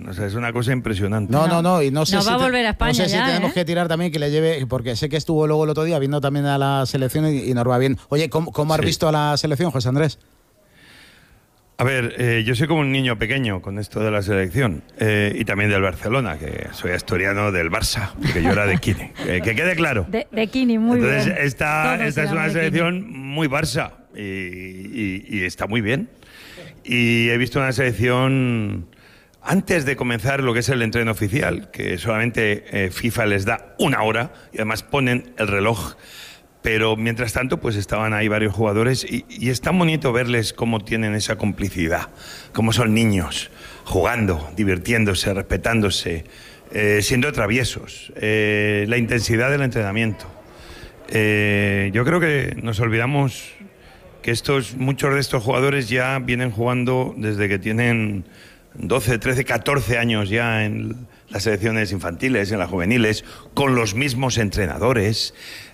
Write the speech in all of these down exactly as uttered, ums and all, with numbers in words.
O sea, es una cosa impresionante. No, no, no. Y no sé no si va a te, volver a España. No sé ya, si tenemos ¿eh? que tirar también que le lleve, porque sé que estuvo luego el otro día viendo también a la selección y, y nos va bien. Oye, ¿cómo, cómo has Sí. visto a la selección, José Andrés? A ver, eh, yo soy como un niño pequeño con esto de la selección eh, y también del Barcelona, que soy asturiano del Barça, porque yo era de Kini. Eh, que quede claro. De, de Kini, muy Entonces, bien. esta, Todos esta es se una llaman de selección muy Barça y, y- y está muy bien. Y he visto una selección antes de comenzar lo que es el entreno oficial, que solamente eh, FIFA les da una hora y además ponen el reloj. Pero mientras tanto, pues estaban ahí varios jugadores y, y es tan bonito verles cómo tienen esa complicidad, cómo son niños, jugando, divirtiéndose, respetándose, eh, siendo traviesos, eh, la intensidad del entrenamiento. Eh, yo creo que nos olvidamos que estos, muchos de estos jugadores ya vienen jugando desde que tienen doce, trece, catorce años ya en las selecciones infantiles, en las juveniles, con los mismos entrenadores.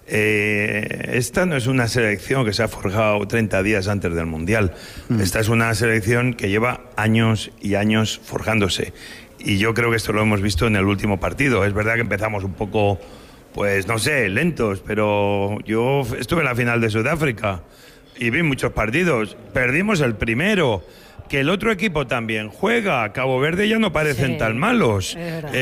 Eh, esta no es una selección que se ha forjado treinta días antes del Mundial. Mm. Esta es una selección que lleva años y años forjándose. Y yo creo que esto lo hemos visto en el último partido. Es verdad que empezamos un poco, pues no sé, lentos, pero yo estuve en la final de Sudáfrica y vi muchos partidos. Perdimos el primero. Que el otro equipo también juega. Cabo Verde ya no parecen sí, tan malos.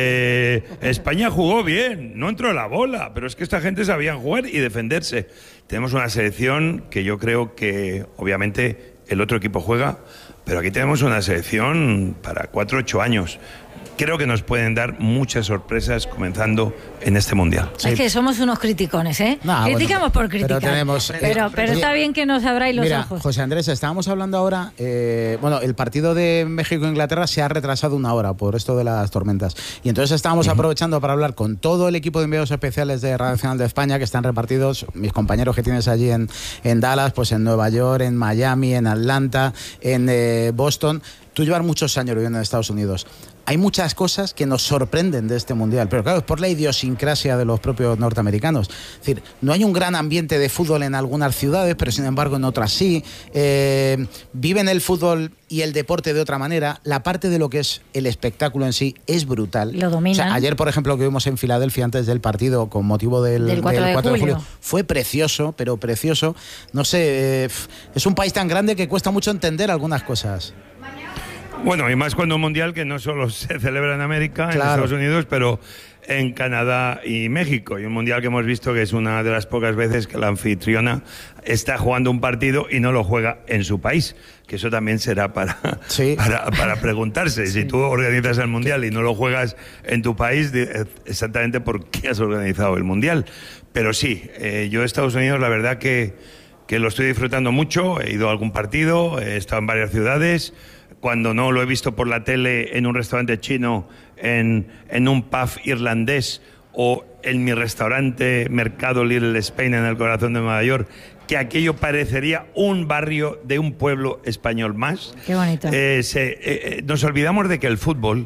Eh, España jugó bien, no entró la bola, pero es que esta gente sabía jugar y defenderse. Tenemos una selección que yo creo que, obviamente, el otro equipo juega, pero aquí tenemos una selección para cuatro o ocho años. Creo que nos pueden dar muchas sorpresas comenzando en este Mundial. Sí. Es que somos unos criticones, ¿eh? No, Criticamos bueno, por criticar. Pero, tenemos, pero, eh, pero está bien que nos abráis los mira, ojos. José Andrés, estábamos hablando ahora, eh, bueno, el partido de México-Inglaterra se ha retrasado una hora por esto de las tormentas. Y entonces estábamos uh-huh. aprovechando para hablar con todo el equipo de enviados especiales de Radio Nacional de España que están repartidos, mis compañeros que tienes allí en, en Dallas, pues en Nueva York, en Miami, en Atlanta, en eh, Boston. Tú llevas muchos años viviendo en Estados Unidos. Hay muchas cosas que nos sorprenden de este Mundial, pero claro, es por la idiosincrasia de los propios norteamericanos. Es decir, no hay un gran ambiente de fútbol en algunas ciudades, pero sin embargo en otras sí. Eh, viven el fútbol y el deporte de otra manera. La parte de lo que es el espectáculo en sí es brutal. Lo dominan. O sea, ayer, por ejemplo, que vimos en Filadelfia antes del partido con motivo del, del cuatro, del cuatro de, julio. de julio, fue precioso, pero precioso. No sé, eh, es un país tan grande que cuesta mucho entender algunas cosas. Bueno, y más cuando un mundial que no solo se celebra en América, claro. en Estados Unidos, pero en Canadá y México. Y un mundial que hemos visto que es una de las pocas veces que la anfitriona está jugando un partido y no lo juega en su país. Que eso también será para, sí. para, para preguntarse. Sí. Si tú organizas el mundial y no lo juegas en tu país, exactamente por qué has organizado el mundial. Pero sí, eh, yo Estados Unidos la verdad que, que lo estoy disfrutando mucho. He ido a algún partido, he estado en varias ciudades. Cuando no lo he visto por la tele en un restaurante chino, en, en un pub irlandés o en mi restaurante Mercado Little Spain en el corazón de Nueva York, que aquello parecería un barrio de un pueblo español más. Qué bonito. Eh, se, eh, nos olvidamos de que el fútbol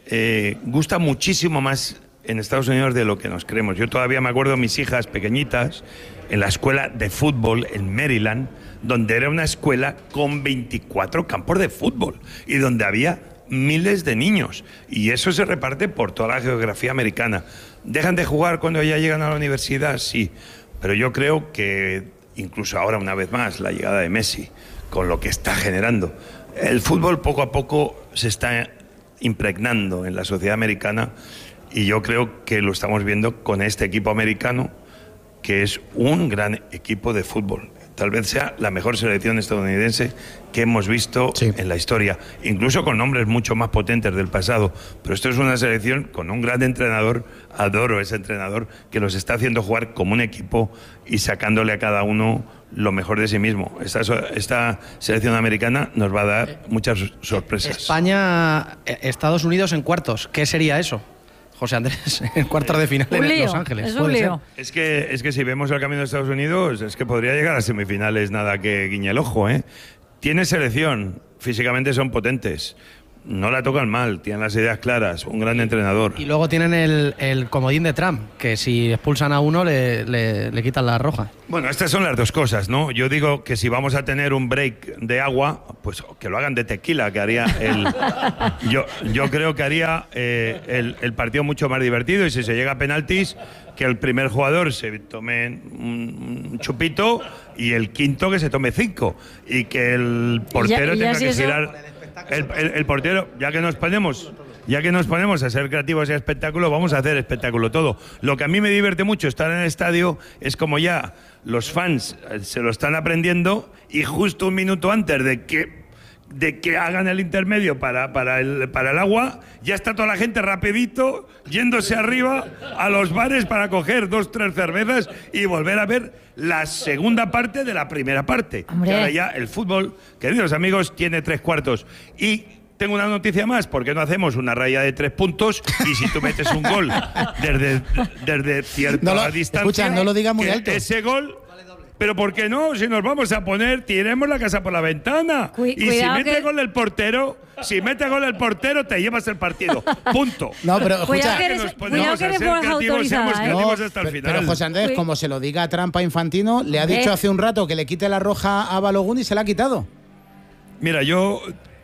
eh, gusta muchísimo más en Estados Unidos de lo que nos creemos. Yo todavía me acuerdo de mis hijas pequeñitas en la escuela de fútbol en Maryland, donde era una escuela con veinticuatro campos de fútbol y donde había miles de niños. Y eso se reparte por toda la geografía americana. ¿Dejan de jugar cuando ya llegan a la universidad? Sí. Pero yo creo que, incluso ahora una vez más, la llegada de Messi, con lo que está generando, el fútbol poco a poco se está impregnando en la sociedad americana y yo creo que lo estamos viendo con este equipo americano, que es un gran equipo de fútbol. Tal vez sea la mejor selección estadounidense que hemos visto sí. en la historia, incluso con nombres mucho más potentes del pasado. Pero esto es una selección con un gran entrenador, adoro ese entrenador, que los está haciendo jugar como un equipo y sacándole a cada uno lo mejor de sí mismo. Esta, esta selección americana nos va a dar muchas sorpresas. España, Estados Unidos en cuartos, ¿qué sería eso? José Andrés, en cuartos de final en lío, Los Ángeles. Es un lío. Es que, es que si vemos el camino de Estados Unidos, es que podría llegar a semifinales, nada que guiñe el ojo, ¿eh? Tiene selección, físicamente son potentes. no la tocan mal, tienen las ideas claras, un gran entrenador. Y luego tienen el, el comodín de Trump, que si expulsan a uno le, le, le quitan la roja. Bueno, estas son las dos cosas, ¿no? Yo digo que si vamos a tener un break de agua, pues que lo hagan de tequila, que haría el... yo, yo creo que haría eh, el, el partido mucho más divertido, y si se llega a penaltis, que el primer jugador se tome un, un chupito y el quinto que se tome cinco, y que el portero ¿Y ya, y tenga que eso? girar... El, el, el portero, ya que nos ponemos, ya que nos ponemos a ser creativos y a espectáculo, vamos a hacer espectáculo todo. Lo que a mí me divierte mucho estar en el estadio es como ya los fans se lo están aprendiendo, y justo un minuto antes de que de que hagan el intermedio para, para, el, para el agua, ya está toda la gente rapidito yéndose arriba a los bares para coger dos, tres cervezas y volver a ver la segunda parte de la primera parte. Hombre. Y ahora ya el fútbol, queridos amigos, tiene tres cuartos. Y tengo una noticia más, ¿por qué no hacemos una raya de tres puntos? Y si tú metes un gol desde, desde cierta no lo, distancia... Escucha, no lo digas muy alto. Ese gol... Pero ¿por qué no? Si nos vamos a poner, tiremos la casa por la ventana. Cu y si mete que... gol el portero, si mete gol el portero, te llevas el partido. Punto. No, pero escucha, cuidado que eres, cuidado que eres por autorizada, ¿eh? No, hasta el pero, final. Pero José Andrés, como se lo diga a Trump a Infantino, le ha dicho ¿Eh? hace un rato que le quite la roja a Balogun y se la ha quitado. Mira, yo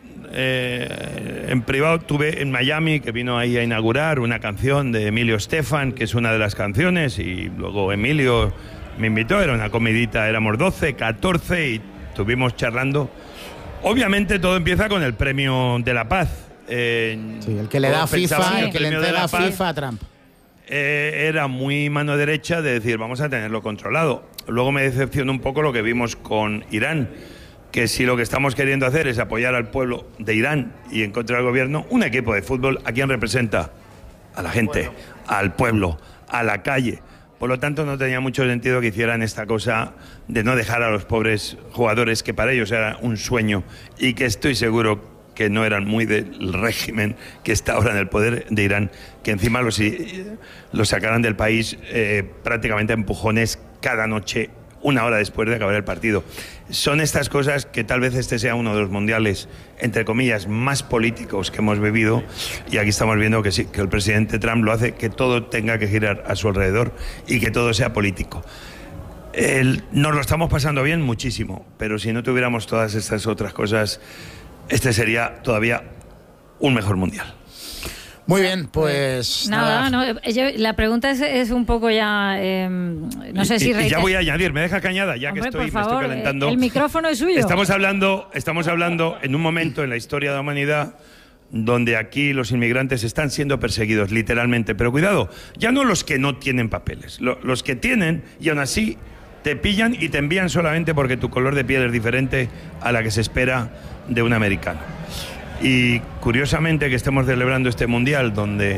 eh, en privado tuve en Miami, que vino ahí a inaugurar una canción de Emilio Estefan, que es una de las canciones, y luego Emilio me invitó, era una comidita, éramos doce, catorce y estuvimos charlando. Obviamente todo empieza con el premio de la paz. Eh, sí, el que le da FIFA, el que le entrega FIFA a Trump. Eh, era muy mano derecha de decir, vamos a tenerlo controlado. Luego me decepcionó un poco lo que vimos con Irán, que si lo que estamos queriendo hacer es apoyar al pueblo de Irán y en contra del gobierno, un equipo de fútbol, ¿a quién representa? A la gente, al pueblo, a la calle. Por lo tanto, no tenía mucho sentido que hicieran esta cosa de no dejar a los pobres jugadores, que para ellos era un sueño y que estoy seguro que no eran muy del régimen que está ahora en el poder de Irán, que encima los, los sacaran del país eh, prácticamente a empujones cada noche, una hora después de acabar el partido. Son estas cosas que tal vez este sea uno de los mundiales, entre comillas, más políticos que hemos vivido, y aquí estamos viendo que sí, que el presidente Trump lo hace, que todo tenga que girar a su alrededor y que todo sea político. El, nos lo estamos pasando bien muchísimo, pero si no tuviéramos todas estas otras cosas, este sería todavía un mejor mundial. Muy bien, pues nada, nada. No, yo, la pregunta es, es un poco ya, eh, no sé si... Y, y ya voy a añadir, me deja cañada, ya Hombre, que estoy, por favor, me estoy calentando. El micrófono es suyo. Estamos hablando, estamos hablando en un momento en la historia de la humanidad donde aquí los inmigrantes están siendo perseguidos, literalmente. Pero cuidado, ya no los que no tienen papeles, lo, los que tienen y aún así te pillan y te envían solamente porque tu color de piel es diferente a la que se espera de un americano. Y curiosamente que estemos celebrando este mundial donde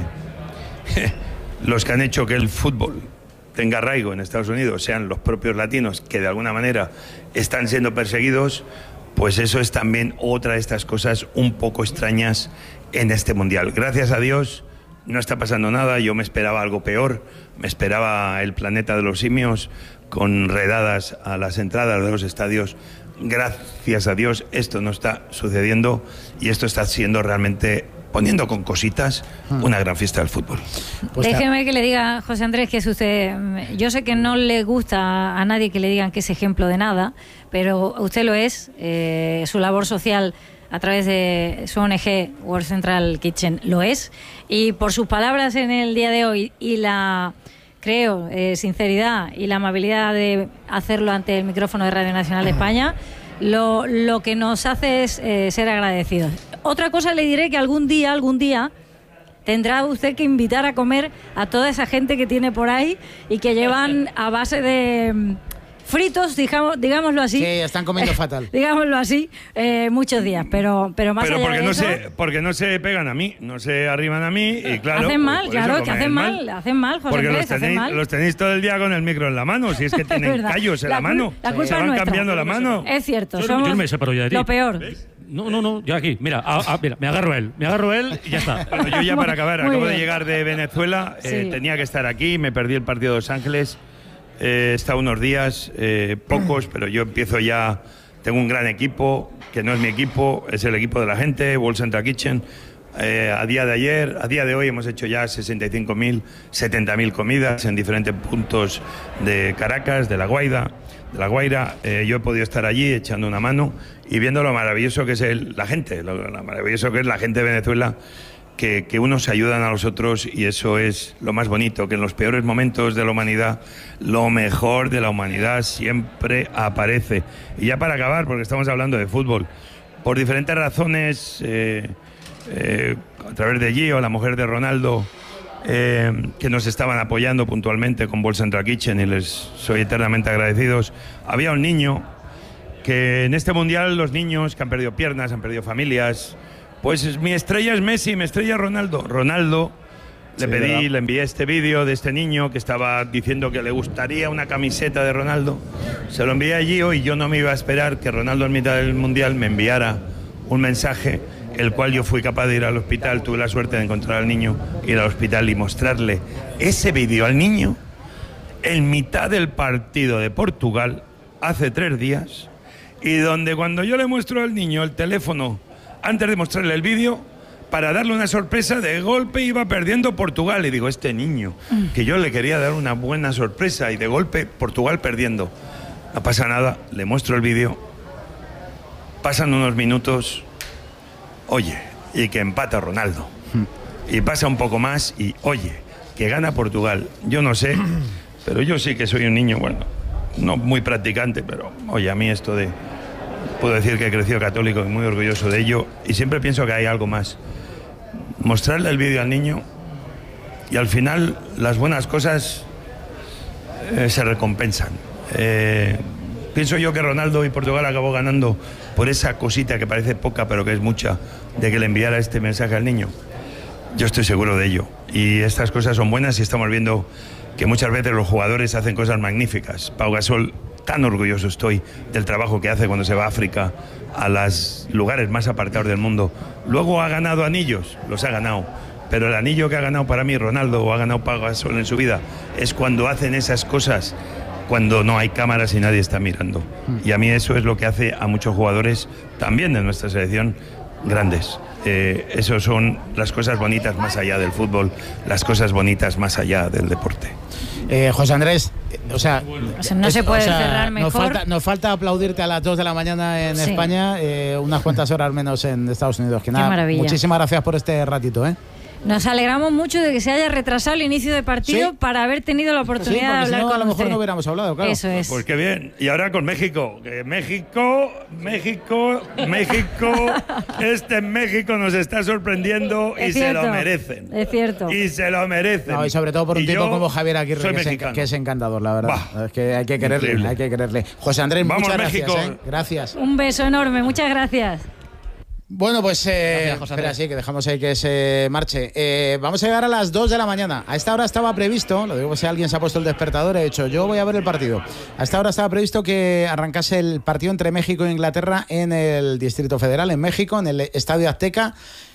los que han hecho que el fútbol tenga arraigo en Estados Unidos sean los propios latinos, que de alguna manera están siendo perseguidos, pues eso es también otra de estas cosas un poco extrañas en este mundial. Gracias a Dios no está pasando nada, yo me esperaba algo peor, me esperaba el planeta de los simios con redadas a las entradas de los estadios. Gracias a Dios esto no está sucediendo y esto está siendo realmente, poniendo con cositas, una gran fiesta del fútbol. Pues déjeme que le diga, José Andrés, que es usted, yo sé que no le gusta a nadie que le digan que es ejemplo de nada, pero usted lo es, eh, su labor social a través de su O N G World Central Kitchen lo es, y por sus palabras en el día de hoy y la... creo, eh, sinceridad y la amabilidad de hacerlo ante el micrófono de Radio Nacional de España, lo, lo que nos hace es eh, ser agradecidos. Otra cosa le diré, que algún día, algún día, tendrá usted que invitar a comer a toda esa gente que tiene por ahí y que llevan a base de fritos, digamos, digámoslo así. Sí, están comiendo fatal. Digámoslo así, eh, muchos días, pero, pero más pero allá porque de no eso... Se, porque no se pegan a mí, no se arriban a mí y claro... Hacen mal, pues claro, que hacen mal, mal, hacen mal, José porque Andrés, los tenéis, hacen mal. los tenéis todo el día con el micro en la mano, si es que tienen callos en la, la mano, la culpa se van nuestra. cambiando la mano. Es cierto, yo, somos yo no me separo ya de ti. Lo peor. ¿Ves? No, no, no, yo aquí, mira, a, a, mira, me agarro él, me agarro él y ya está. Bueno, yo ya para acabar, Muy acabo bien. de llegar de Venezuela, eh, Sí. tenía que estar aquí, me perdí el partido de Los Ángeles, eh, he estado unos días, eh, pocos, pero yo empiezo ya tengo un gran equipo, que no es mi equipo, es el equipo de la gente, World Central Kitchen. Eh, a día de ayer, a día de hoy hemos hecho ya sesenta y cinco mil, setenta mil comidas en diferentes puntos de Caracas, de La Guaira. De La Guaira. Eh, yo he podido estar allí echando una mano y viendo lo maravilloso que es el, la gente, lo, lo maravilloso que es la gente de Venezuela, que, que unos ayudan a los otros, y eso es lo más bonito, que en los peores momentos de la humanidad, lo mejor de la humanidad siempre aparece. Y ya para acabar, porque estamos hablando de fútbol, por diferentes razones... Eh, Eh, a través de Gio, la mujer de Ronaldo, eh, que nos estaban apoyando puntualmente con World Central Kitchen, y les soy eternamente agradecidos. Había un niño que en este mundial, los niños que han perdido piernas, han perdido familias, pues mi estrella es Messi, mi estrella es Ronaldo. Ronaldo, le sí, pedí, ¿verdad? Le envié este vídeo de este niño que estaba diciendo que le gustaría una camiseta de Ronaldo. Se lo envié a Gio, y yo no me iba a esperar que Ronaldo en mitad del mundial me enviara un mensaje, el cual yo fui capaz de ir al hospital. Tuve la suerte de encontrar al niño, ir al hospital y mostrarle ese vídeo al niño en mitad del partido de Portugal hace tres días, y donde cuando yo le muestro al niño el teléfono antes de mostrarle el vídeo, para darle una sorpresa, de golpe iba perdiendo Portugal, y digo, este niño, que yo le quería dar una buena sorpresa, y de golpe Portugal perdiendo. No pasa nada, le muestro el vídeo, pasan unos minutos, oye, y que empata Ronaldo. Y pasa un poco más y, oye, que gana Portugal. Yo no sé, pero yo sí que soy un niño, bueno, no muy practicante, pero, oye, a mí esto de... Puedo decir que he crecido católico y muy orgulloso de ello, y siempre pienso que hay algo más. Mostrarle el vídeo al niño, y al final las buenas cosas eh, se recompensan. Eh, pienso yo que Ronaldo y Portugal acabó ganando por esa cosita que parece poca, pero que es mucha, de que le enviara este mensaje al niño. Yo estoy seguro de ello. Y estas cosas son buenas, y estamos viendo que muchas veces los jugadores hacen cosas magníficas. Pau Gasol, tan orgulloso estoy del trabajo que hace cuando se va a África, a los lugares más apartados del mundo. Luego ha ganado anillos, los ha ganado. Pero el anillo que ha ganado para mí Ronaldo, o ha ganado Pau Gasol en su vida, es cuando hacen esas cosas, cuando no hay cámaras y nadie está mirando. Y a mí eso es lo que hace a muchos jugadores, también de nuestra selección, grandes. Eh, eso son las cosas bonitas más allá del fútbol, las cosas bonitas más allá del deporte. Eh, José Andrés, o sea, o sea no es, se puede o sea, cerrar mejor. Nos falta, nos falta aplaudirte a las dos de la mañana en sí. España, eh, unas cuantas horas menos en Estados Unidos. Que nada, muchísimas gracias por este ratito, ¿eh? Nos alegramos mucho de que se haya retrasado el inicio del partido, ¿sí?, para haber tenido la oportunidad sí, de hablar si no, con a lo mejor usted. No hubiéramos hablado, claro. Eso es. Pues qué bien. Y ahora con México. Que México, México, México, este México nos está sorprendiendo, y cierto, se lo merecen. Es cierto. Y se lo merecen. No, y sobre todo por un y tipo como Javier Aguirre, que es, que es encantador, la verdad. Bah, es que hay que quererle, increíble. hay que quererle. José Andrés, Vamos muchas México. gracias. ¿eh? Gracias. Un beso enorme, muchas gracias. Bueno, pues eh, espera, sí, que dejamos ahí que se marche. Eh, vamos a llegar a las dos de la mañana. A esta hora estaba previsto, lo digo si alguien se ha puesto el despertador, he dicho, yo voy a ver el partido. A esta hora estaba previsto que arrancase el partido entre México e Inglaterra en el Distrito Federal, en México, en el Estadio Azteca.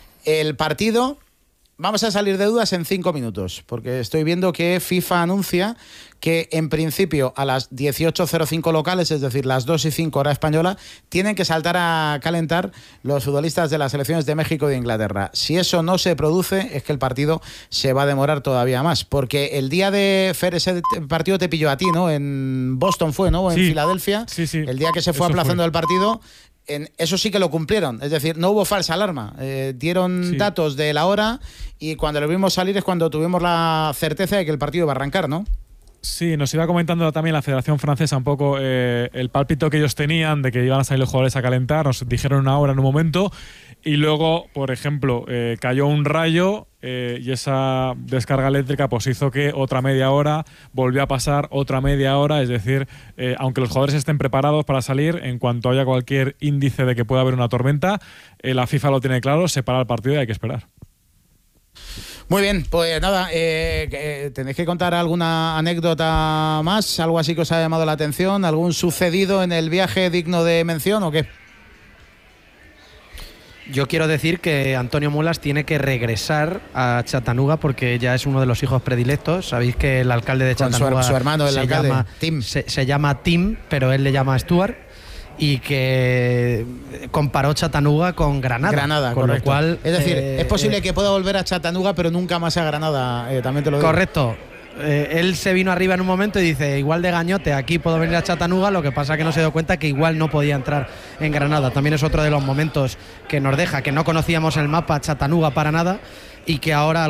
El partido, vamos a salir de dudas en cinco minutos, porque estoy viendo que FIFA anuncia que en principio a las dieciocho cero cinco locales, es decir, las dos y cinco hora española, tienen que saltar a calentar los futbolistas de las selecciones de México y de Inglaterra. Si eso no se produce, es que el partido se va a demorar todavía más, porque el día de Fer, ese partido te pilló a ti, ¿no? En Boston fue, ¿no? O en sí. Filadelfia. Sí, sí. El día que se fue eso aplazando fue. el partido... En eso sí que lo cumplieron, es decir, no hubo falsa alarma, eh, dieron sí. datos de la hora, y cuando lo vimos salir es cuando tuvimos la certeza de que el partido iba a arrancar, ¿no? Sí, nos iba comentando también la Federación Francesa un poco eh, el pálpito que ellos tenían de que iban a salir los jugadores a calentar, nos dijeron una hora en un momento, y luego, por ejemplo, eh, cayó un rayo eh, y esa descarga eléctrica pues hizo que otra media hora volvió a pasar otra media hora, es decir, eh, aunque los jugadores estén preparados para salir, en cuanto haya cualquier índice de que pueda haber una tormenta, eh, la FIFA lo tiene claro, separa el partido y hay que esperar. Muy bien, pues nada, eh, eh, ¿tenéis que contar alguna anécdota más? ¿Algo así que os ha llamado la atención? ¿Algún sucedido en el viaje digno de mención o qué? Yo quiero decir que Antonio Mulas tiene que regresar a Chattanooga porque ya es uno de los hijos predilectos. Sabéis que el alcalde de Chattanooga Con su, su hermano, el se, alcalde, llama, Tim. Se, se llama Tim, pero él le llama Stuart. y que comparó Chattanooga con Granada. Granada, con correcto. lo cual, es decir, eh, es posible eh, que pueda volver a Chattanooga, pero nunca más a Granada, eh, también te lo digo. Correcto. Eh, él se vino arriba en un momento y dice, igual de gañote, aquí puedo venir a Chattanooga, lo que pasa que no se dio cuenta que igual no podía entrar en Granada. También es otro de los momentos que nos deja, que no conocíamos el mapa Chattanooga para nada y que ahora